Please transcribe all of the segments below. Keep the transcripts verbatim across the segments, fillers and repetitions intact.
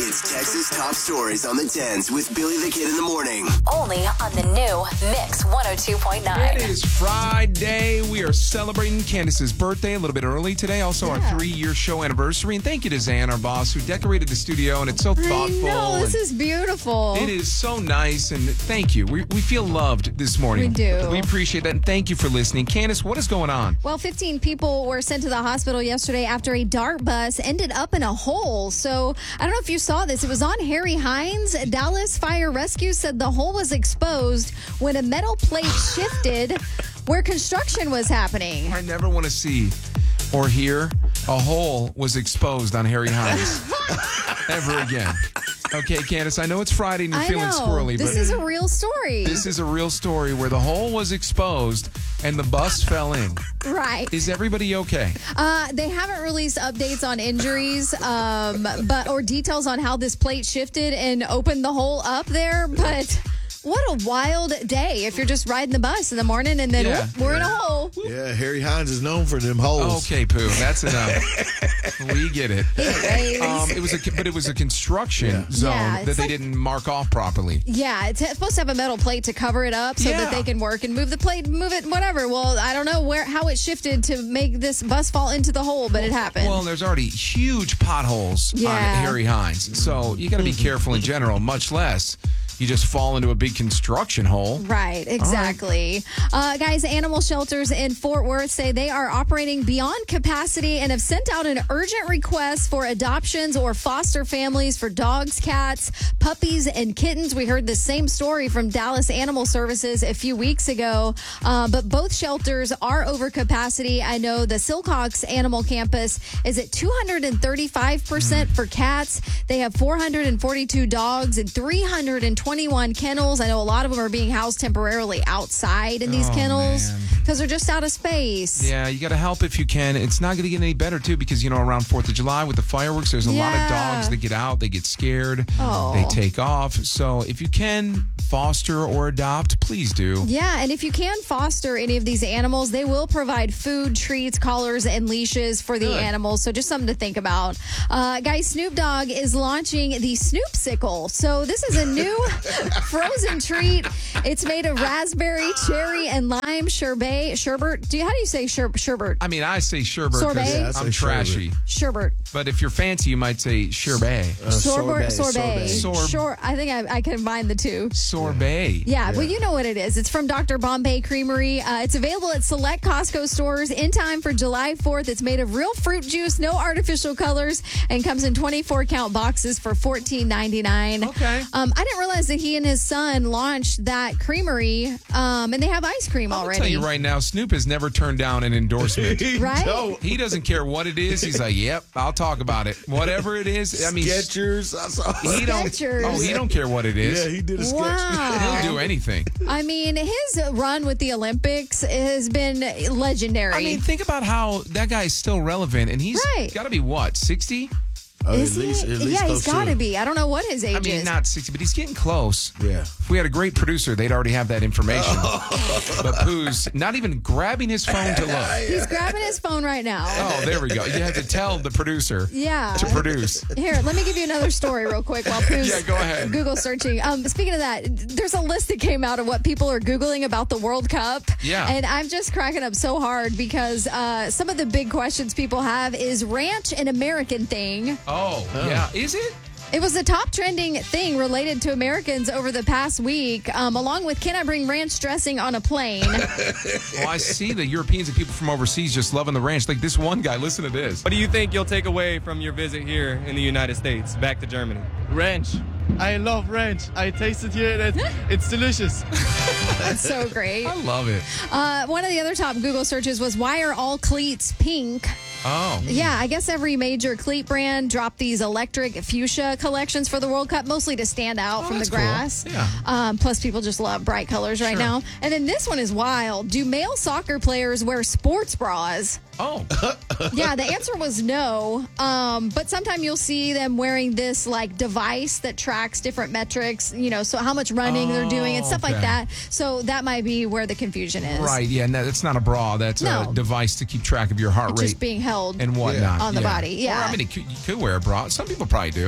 It's Texas Top Stories on the tens with Billy the Kid in the morning. Only on the new Mix one oh two point nine. It is Friday. We are celebrating Candace's birthday a little bit early today. Also, Yeah. our three-year show anniversary. And thank you to Zan, our boss, who decorated the studio. And it's so thoughtful. I know, this and is beautiful. It is so nice. And thank you. We, we feel loved this morning. We do. We appreciate that. And thank you for listening. Candace, what is going on? Well, fifteen people were sent to the hospital yesterday after a DART bus ended up in a hole. So I don't know if you saw this. It was on Harry Hines. Dallas Fire Rescue said the hole was exposed when a metal plate shifted where construction was happening. I never want to see or hear a hole was exposed on Harry Hines ever again. Okay, Candace, I know it's Friday and you're I feeling know. squirrely, This but is a real story. this is a real story where the hole was exposed and the bus fell in. Right. Is everybody okay? Uh, they haven't released updates on injuries, um, but or details on how this plate shifted and opened the hole up there. But what a wild day if you're just riding the bus in the morning and then Yeah. whoop, we're in a hole. Yeah, Harry Hines is known for them holes. Okay, Pooh, that's enough. We get it. Anyways. Um, it was a, but it was a construction Yeah. zone Yeah, that it's they like- didn't mark off properly. Yeah, it's supposed to have a metal plate to cover it up so Yeah. that they can work and move the plate, move it, whatever. Well, I don't know where how it shifted to make this bus fall into the hole, but it happened. Well, there's already huge potholes Yeah. on Harry Hines, so you got to be careful in general. Much less you just fall into a big construction hole. Right, exactly. Uh, guys, animal shelters in Fort Worth say they are operating beyond capacity and have sent out an urgent request for adoptions or foster families for dogs, cats, puppies, and kittens. We heard the same story from Dallas Animal Services a few weeks ago, uh, but both shelters are over capacity. I know the Silcox Animal Campus is at two hundred thirty-five percent for cats. They have four hundred forty-two dogs and three hundred twenty-one kennels. I know a lot of them are being housed temporarily outside in these Oh, kennels man. because they're just out of space. Yeah, you got to help if you can. It's not going to get any better, too, because, you know, around fourth of July with the fireworks, there's a lot of Yeah. dogs that get out. They get scared. Oh. They take off. So if you can foster or adopt, please do. Yeah, and if you can foster any of these animals, they will provide food, treats, collars, and leashes for the Good. animals. So just something to think about. Uh, guys, Snoop Dogg is launching the Snoopsicle. So this is a new frozen treat. It's made of raspberry, cherry, and lime sherbet. Sherbet. Do you, how do you say sher- sherbet? I mean, I say sherbet Sorbet? because Yeah, I say I'm trashy. Sherbet. But if you're fancy, you might say sherbet. Uh, Sorbet. Sorbet. Sorb- Shor- I think I, I combined the two. Sorbet. Yeah, well, you know what it is. It's from Doctor Bombay Creamery. Uh, it's available at select Costco stores in time for July fourth. It's made of real fruit juice, no artificial colors, and comes in twenty-four count boxes for fourteen ninety-nine. Okay. Um, I didn't realize that he and his son launched that creamery, um, and they have ice cream I'll already. tell you right now, Snoop has never turned down an endorsement. He Right? don't. He doesn't care what it is. He's like, yep, I'll talk about it. Whatever it is. I mean, Skechers. I saw. he don't. Skechers. Oh, he don't care what it is. Yeah, he did a sketch. Wow. He'll do anything. I mean, his run with the Olympics has been legendary. I mean, think about how that guy is still relevant, and he's Right. got to be what, sixty? Oh, is at least, he? at least Yeah, close he's got to to it. be. I don't know what his age I mean, is. not sixty, but he's getting close. Yeah. If we had a great producer, they'd already have that information. But Pooh's not even grabbing his phone to look. He's grabbing his phone right now. Oh, there we go. You have to tell the producer Yeah. to produce. Here, let me give you another story real quick while Pooh's Yeah, go ahead. Google searching. Um, speaking of that, there's a list that came out of what people are Googling about the World Cup. Yeah. And I'm just cracking up so hard because uh, some of the big questions people have is ranch an American thing? Oh, yeah. Is it? It was the top trending thing related to Americans over the past week, um, along with can I bring ranch dressing on a plane? Well, I see the Europeans and people from overseas just loving the ranch. Like this one guy, listen to this. What do you think you'll take away from your visit here in the United States, back to Germany? Ranch. I love ranch. I tasted here and it, it's delicious. That's so great. I love it. Uh, one of the other top Google searches was why are all cleats pink? Oh. Yeah, I guess every major cleat brand dropped these electric fuchsia collections for the World Cup, mostly to stand out Oh, from the that's cool. grass. Yeah. Um, plus, people just love bright colors right Sure. now. And then this one is wild. Do male soccer players wear sports bras? Oh. Yeah, the answer was no. Um, but sometime you'll see them wearing this like device that tracks different metrics, you know, so how much running they're doing and stuff like okay. that. So that might be where the confusion is. Right, yeah, no, that's not a bra. That's No. a device to keep track of your heart It's rate just being held and whatnot. on the body, yeah. Or, I mean, you could, you could wear a bra. Some people probably do.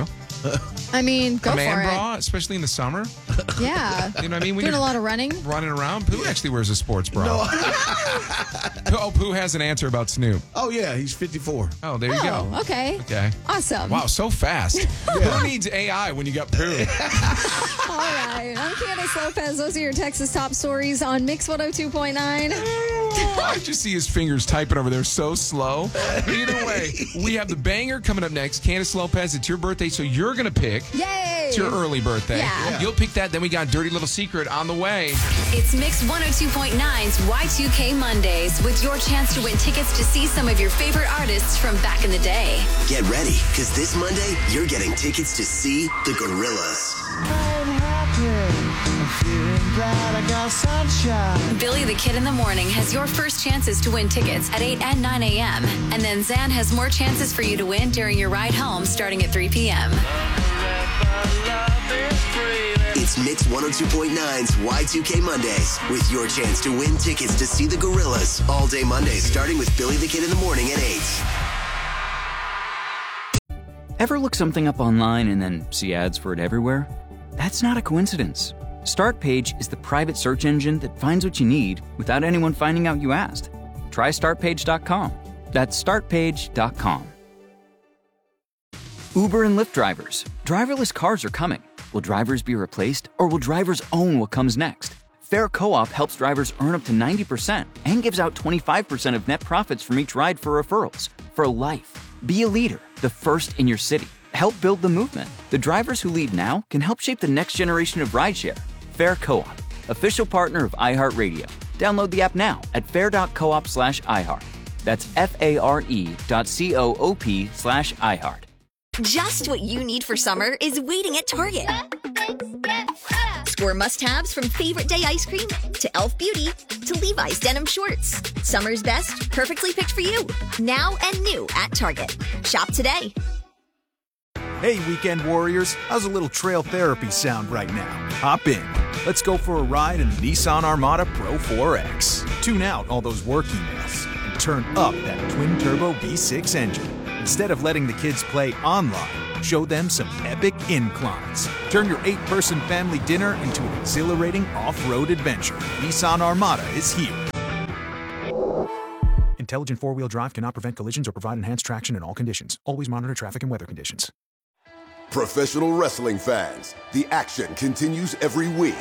I mean, go a man for bra, especially in the summer. it. Yeah. You know what I mean? When Doing a you're lot of running. running around, Pooh actually wears a sports bra. Pooh- oh, Pooh has an answer about Snoop. Oh, yeah, he's fifty-four. Oh, there you go. Oh, okay. Okay. Awesome. Wow, so fast. Who needs A I when you got Pooh? All right. I'm Candace Lopez. Those are your Texas top stories on Mix one oh two point nine. I just see his fingers typing over there so slow. Either way, we have the banger coming up next. Candace Lopez, it's your birthday, so you're going to pick. Yay! It's your early birthday. Yeah. You'll pick that. Then we got Dirty Little Secret on the way. It's Mix one oh two point nine's Y two K Mondays with your chance to win tickets to see some of your favorite artists from back in the day. Get ready, because this Monday, you're getting tickets to see the Gorillas. Billy the Kid in the Morning has your first chances to win tickets at eight and nine a.m. And then Zan has more chances for you to win during your ride home starting at three p.m. It's Mix one oh two point nine's Y two K Mondays with your chance to win tickets to see the Gorillas all day Mondays, starting with Billy the Kid in the Morning at eight. Ever look something up online and then see ads for it everywhere? That's not a coincidence. Startpage is the private search engine that finds what you need without anyone finding out you asked. Try start page dot com. That's start page dot com. Uber and Lyft drivers. Driverless cars are coming. Will drivers be replaced, or will drivers own what comes next? Fair Co-op helps drivers earn up to ninety percent and gives out twenty-five percent of net profits from each ride for referrals. For life. Be a leader, the first in your city. Help build the movement. The drivers who lead now can help shape the next generation of rideshare. Fair Co-op, official partner of iHeartRadio. Download the app now at fair.coop slash iHeart. That's F-A-R-E dot C-O-O-P slash iHeart. Just what you need for summer is waiting at Target. Score must-haves from Favorite Day ice cream to Elf Beauty to Levi's denim shorts. Summer's best, perfectly picked for you. Now and new at Target. Shop today. Hey, weekend warriors, how's a little trail therapy sound right now? Hop in. Let's go for a ride in the Nissan Armada Pro four X. Tune out all those work emails and turn up that twin-turbo V six engine. Instead of letting the kids play online, show them some epic inclines. Turn your eight-person family dinner into an exhilarating off-road adventure. Nissan Armada is here. Intelligent four-wheel drive cannot prevent collisions or provide enhanced traction in all conditions. Always monitor traffic and weather conditions. Professional wrestling fans, the action continues every week.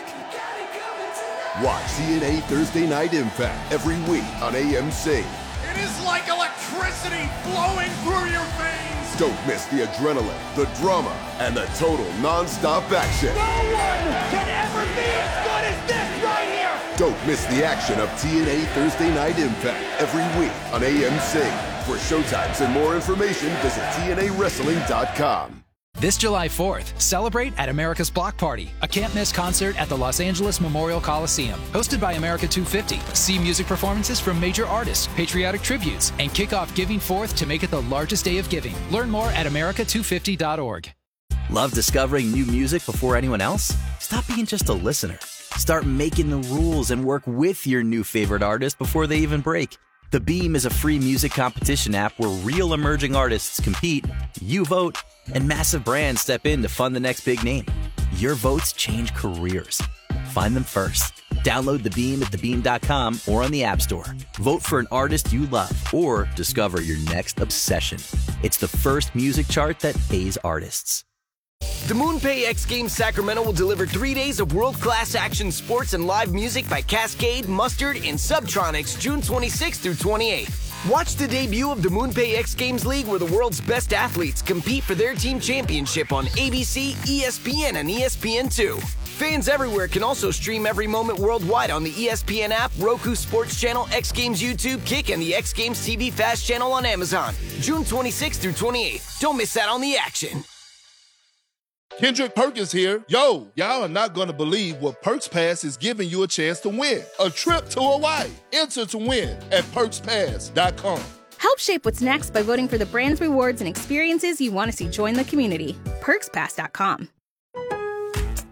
Watch T N A Thursday Night Impact every week on A M C. It is like electricity flowing through your veins. Don't miss the adrenaline, the drama, and the total non-stop action. No one can ever be as good as this right here. Don't miss the action of T N A Thursday Night Impact every week on A M C. For showtimes and more information, visit T N A wrestling dot com. This July fourth, celebrate at America's Block Party, a can't-miss concert at the Los Angeles Memorial Coliseum. Hosted by America two fifty. See music performances from major artists, patriotic tributes, and kick off Giving Forth to make it the largest day of giving. Learn more at America two fifty dot org. Love discovering new music before anyone else? Stop being just a listener. Start making the rules and work with your new favorite artist before they even break. The Beam is a free music competition app where real emerging artists compete, you vote, and massive brands step in to fund the next big name. Your votes change careers. Find them first. Download The Beam at the beam dot com or on the App Store. Vote for an artist you love or discover your next obsession. It's the first music chart that pays artists. The MoonPay X Games Sacramento will deliver three days of world-class action sports and live music by Cascade, Mustard, and Subtronics June twenty-sixth through twenty-eighth. Watch the debut of the MoonPay X Games League where the world's best athletes compete for their team championship on A B C, E S P N, and E S P N two. Fans everywhere can also stream every moment worldwide on the E S P N app, Roku Sports Channel, X Games YouTube, Kick, and the X Games T V Fast Channel on Amazon. June twenty-sixth through twenty-eighth. Don't miss out on the action. Kendrick Perkins here. Yo, y'all are not going to believe what Perks Pass is giving you a chance to win. A trip to Hawaii. Enter to win at perks pass dot com. Help shape what's next by voting for the brands, rewards, and experiences you want to see join the community. perks pass dot com.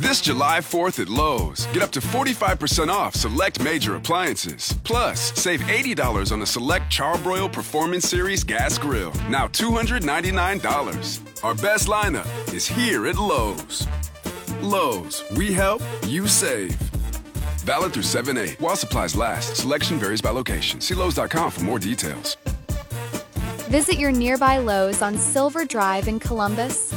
This July fourth at Lowe's, get up to forty-five percent off select major appliances. Plus, save eighty dollars on the select Charbroil Performance Series gas grill, now two hundred ninety-nine dollars. Our best lineup is here at Lowe's. Lowe's, we help, you save. Valid through seven eight while supplies last. Selection varies by location. See Lowe's dot com for more details. Visit your nearby Lowe's on Silver Drive in Columbus.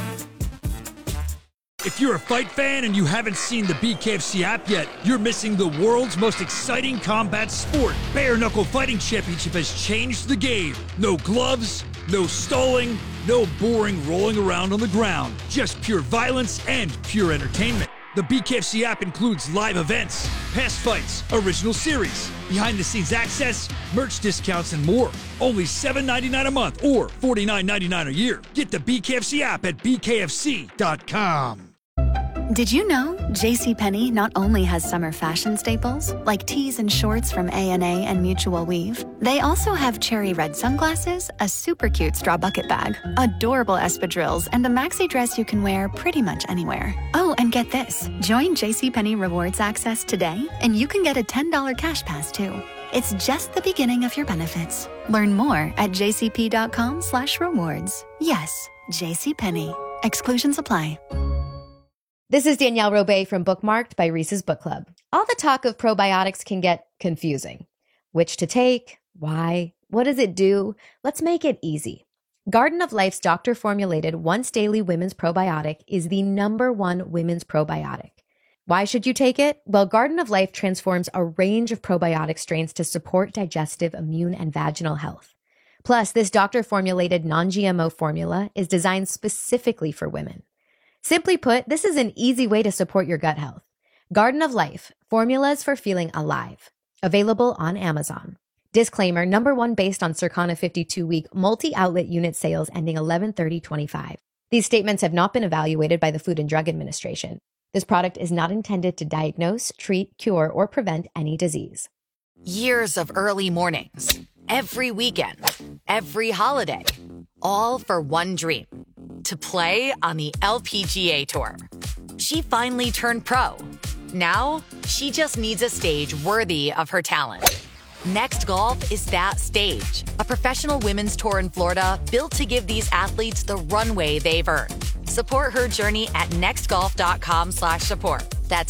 If you're a fight fan and you haven't seen the B K F C app yet, you're missing the world's most exciting combat sport. Bare Knuckle Fighting Championship has changed the game. No gloves, no stalling, no boring rolling around on the ground. Just pure violence and pure entertainment. The B K F C app includes live events, past fights, original series, behind-the-scenes access, merch discounts, and more. Only seven dollars and ninety-nine cents a month or forty-nine dollars and ninety-nine cents a year. Get the B K F C app at B K F C dot com. Did you know JCPenney not only has summer fashion staples, like tees and shorts from A and A and Mutual Weave, they also have cherry red sunglasses, a super cute straw bucket bag, adorable espadrilles, and a maxi dress you can wear pretty much anywhere. Oh, and get this. Join JCPenney Rewards Access today, and you can get a ten dollars cash pass, too. It's just the beginning of your benefits. Learn more at jcp.com slash rewards. Yes, JCPenney. Exclusions apply. This is Danielle Robay from Bookmarked by Reese's Book Club. All the talk of probiotics can get confusing. Which to take? Why? What does it do? Let's make it easy. Garden of Life's doctor-formulated once-daily women's probiotic is the number one women's probiotic. Why should you take it? Well, Garden of Life transforms a range of probiotic strains to support digestive, immune, and vaginal health. Plus, this doctor-formulated non-G M O formula is designed specifically for women. Simply put, this is an easy way to support your gut health. Garden of Life, formulas for feeling alive. Available on Amazon. Disclaimer, number one based on Circana fifty-two week multi-outlet unit sales ending eleven thirty twenty-five. These statements have not been evaluated by the Food and Drug Administration. This product is not intended to diagnose, treat, cure, or prevent any disease. Years of early mornings, every weekend, every holiday, all for one dream. To play on the L P G A Tour. She finally turned pro. Now, she just needs a stage worthy of her talent. Next Golf is that stage. A professional women's tour in Florida built to give these athletes the runway they've earned. Support her journey at nextgolf.com slash support. That's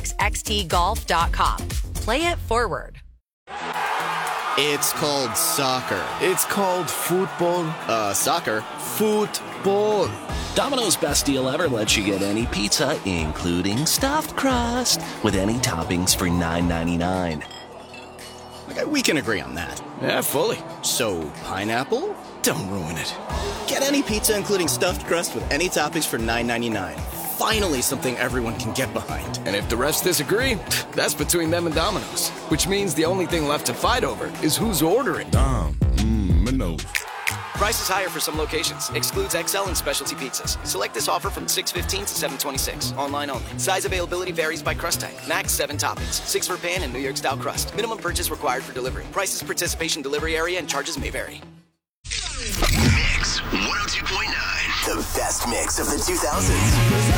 nxxt golf dot com. Play it forward. It's called soccer. It's called football. Uh, soccer. Football. Domino's best deal ever lets you get any pizza, including stuffed crust, with any toppings for nine ninety-nine. Okay, we can agree on that. Yeah, fully. So, pineapple? Don't ruin it. Get any pizza, including stuffed crust, with any toppings for nine ninety-nine. Finally, something everyone can get behind. And if the refs disagree, that's between them and Domino's. Which means the only thing left to fight over is who's ordering. Dom, mmm, Minnow. Price is higher for some locations. Excludes X L and specialty pizzas. Select this offer from six fifteen to seven twenty-six. Online only. Size availability varies by crust type. Max seven toppings. Six for pan and New York style crust. Minimum purchase required for delivery. Prices, participation, delivery area, and charges may vary. Mix one oh two point nine. The best mix of the two thousands.